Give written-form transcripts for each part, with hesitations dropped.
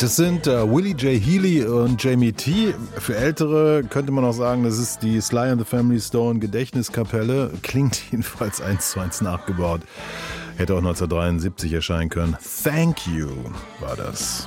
Das sind Willie J. Healy und Jamie T. Für Ältere könnte man auch sagen, das ist die Sly and the Family Stone Gedächtniskapelle. Klingt jedenfalls 1:1 nachgebaut. Hätte auch 1973 erscheinen können. Thank You war das.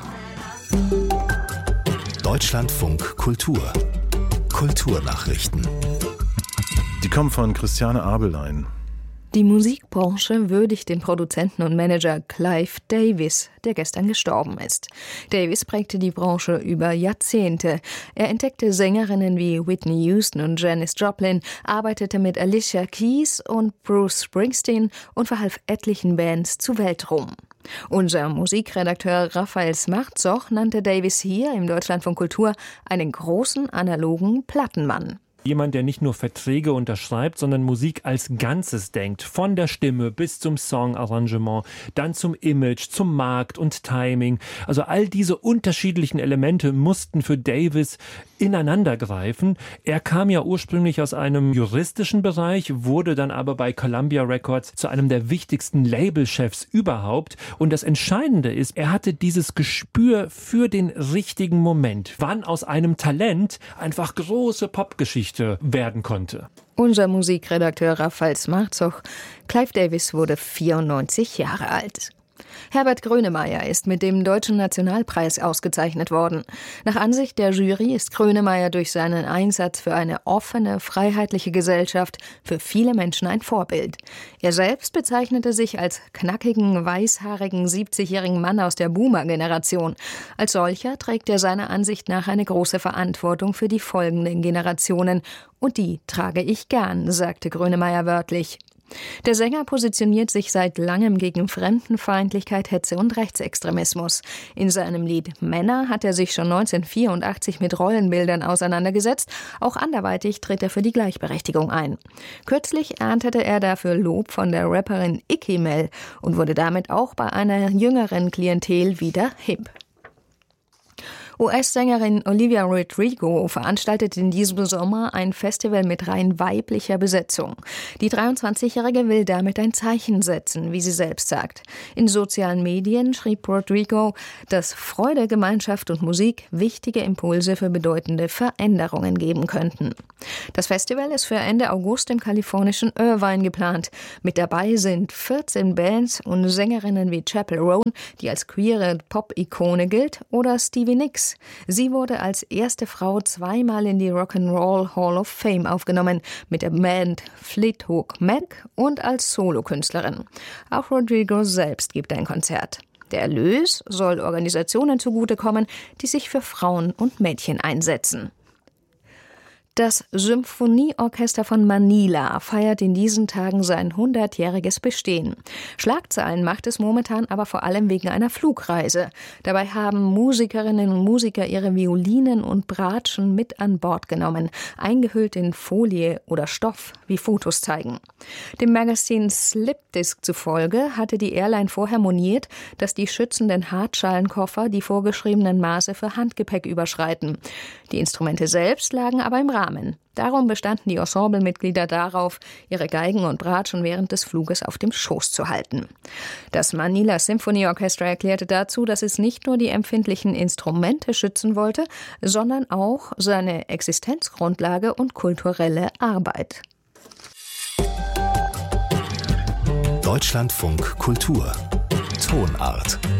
Deutschlandfunk Kultur. Kulturnachrichten. Die kommen von Christiane Abelein. Die Musikbranche würdigt den Produzenten und Manager Clive Davis, der gestern gestorben ist. Davis prägte die Branche über Jahrzehnte. Er entdeckte Sängerinnen wie Whitney Houston und Janis Joplin, arbeitete mit Alicia Keys und Bruce Springsteen und verhalf etlichen Bands zu Weltruhm. Unser Musikredakteur Raphael Smartzoch nannte Davis hier im Deutschlandfunk Kultur einen großen analogen Plattenmann. Jemand, der nicht nur Verträge unterschreibt, sondern Musik als Ganzes denkt. Von der Stimme bis zum Songarrangement, dann zum Image, zum Markt und Timing. Also all diese unterschiedlichen Elemente mussten für Davis ineinandergreifen. Er kam ja ursprünglich aus einem juristischen Bereich, wurde dann aber bei Columbia Records zu einem der wichtigsten Labelchefs überhaupt. Und das Entscheidende ist, er hatte dieses Gespür für den richtigen Moment, wann aus einem Talent einfach große Popgeschichte werden konnte. Unser Musikredakteur Raphael Smartzoch. Clive Davis wurde 94 Jahre alt. Herbert Grönemeyer ist mit dem Deutschen Nationalpreis ausgezeichnet worden. Nach Ansicht der Jury ist Grönemeyer durch seinen Einsatz für eine offene, freiheitliche Gesellschaft für viele Menschen ein Vorbild. Er selbst bezeichnete sich als knackigen, weißhaarigen, 70-jährigen Mann aus der Boomer-Generation. Als solcher trägt er seiner Ansicht nach eine große Verantwortung für die folgenden Generationen. Und die trage ich gern, sagte Grönemeyer wörtlich. Der Sänger positioniert sich seit langem gegen Fremdenfeindlichkeit, Hetze und Rechtsextremismus. In seinem Lied Männer hat er sich schon 1984 mit Rollenbildern auseinandergesetzt. Auch anderweitig tritt er für die Gleichberechtigung ein. Kürzlich erntete er dafür Lob von der Rapperin Icky Mel und wurde damit auch bei einer jüngeren Klientel wieder hip. US-Sängerin Olivia Rodrigo veranstaltet in diesem Sommer ein Festival mit rein weiblicher Besetzung. Die 23-Jährige will damit ein Zeichen setzen, wie sie selbst sagt. In sozialen Medien schrieb Rodrigo, dass Freude, Gemeinschaft und Musik wichtige Impulse für bedeutende Veränderungen geben könnten. Das Festival ist für Ende August im kalifornischen Irvine geplant. Mit dabei sind 14 Bands und Sängerinnen wie Chappell Roan, die als queere Pop-Ikone gilt, oder Stevie Nicks. Sie wurde als erste Frau zweimal in die Rock'n'Roll Hall of Fame aufgenommen, mit der Band Fleetwood Mac und als Solokünstlerin. Auch Rodrigo selbst gibt ein Konzert. Der Erlös soll Organisationen zugutekommen, die sich für Frauen und Mädchen einsetzen. Das Symphonieorchester von Manila feiert in diesen Tagen sein 100-jähriges Bestehen. Schlagzeilen macht es momentan aber vor allem wegen einer Flugreise. Dabei haben Musikerinnen und Musiker ihre Violinen und Bratschen mit an Bord genommen, eingehüllt in Folie oder Stoff, wie Fotos zeigen. Dem Magazin Slipdisc zufolge hatte die Airline vorher moniert, dass die schützenden Hartschalenkoffer die vorgeschriebenen Maße für Handgepäck überschreiten. Die Instrumente selbst lagen aber im Rahmen. Darum bestanden die Ensemblemitglieder darauf, ihre Geigen und Bratschen während des Fluges auf dem Schoß zu halten. Das Manila Symphony Orchestra erklärte dazu, dass es nicht nur die empfindlichen Instrumente schützen wollte, sondern auch seine Existenzgrundlage und kulturelle Arbeit. Deutschlandfunk Kultur. Tonart.